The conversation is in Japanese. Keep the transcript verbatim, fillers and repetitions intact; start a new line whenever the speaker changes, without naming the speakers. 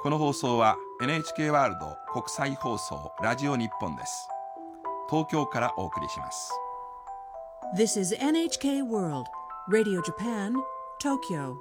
この放送は エヌエイチケー ワールド国際放送ラジオ日本です。東京からお送りします。
This is エヌエイチケー World Radio Japan, Tokyo